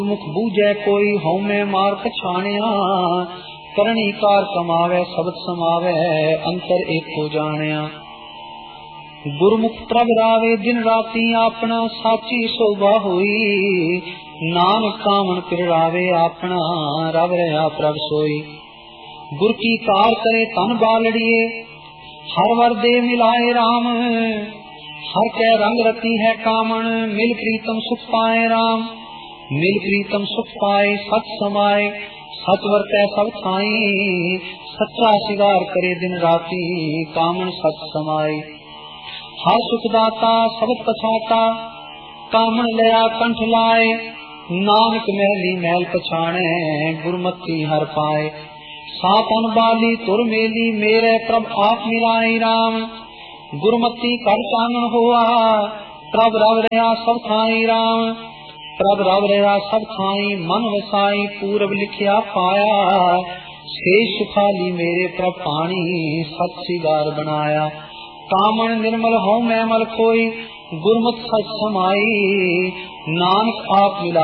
मुख बूझे कोई हौमे मार पछाणिया। करणी कार कमावे शब्द समावे अंतर एको जाणिया। गुरमुख प्रभ रावे दिन राती आपना साची शोभा होई। नानक कामन पिरावे आपना रव रहा प्रभ सोई। गुर की कार करे तन बालड़िए हर वर दे मिलाए राम। हर कै रंग रती है कामन मिल प्रीतम सुख पाए राम। मिल प्रीतम सुख पाए सच समाए सच वरतै सब थाई। सच्चा सिगार करे दिन राती कामन सच समाए। हर सुख दाता सबद पछाता कामन लया कंठ लाए। नानक महली महल पछाणे गुरमति हर पाए। सातन बाली तुर मेली मेरे प्रभ आप मिलाए राम। गुरमति कर चानन होआ प्रभ रव रहा सब थाई राम। प्रभ रव रहा सब थाई मन वसाई पूरब लिखिया पाया। शेष सुखाली मेरे प्रभ पानी सत सिगार बनाया। कामन निर्मल हो मैं मल खोई गुरमुख सच समाई। नानक आप मिला